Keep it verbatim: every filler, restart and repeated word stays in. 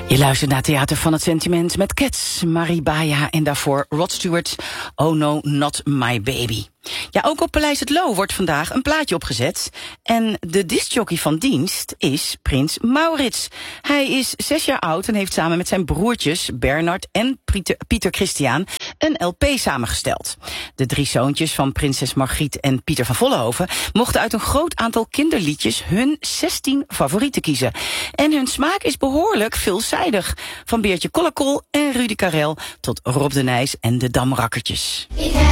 Je luistert naar Theater van het Sentiment met Cats, Marie Baya en daarvoor Rod Stewart, Oh No, Not My Baby. Ja, ook op Paleis het Loo wordt vandaag een plaatje opgezet. En de discjockey van dienst is Prins Maurits. Hij is zes jaar oud en heeft samen met zijn broertjes Bernard en Pieter, Pieter Christian een L P samengesteld. De drie zoontjes van prinses Margriet en Pieter van Vollenhoven mochten uit een groot aantal kinderliedjes hun zestien favorieten kiezen. En hun smaak is behoorlijk veelzijdig. Van Beertje Kollekol en Rudy Karel tot Rob de Nijs en de Damrakkertjes.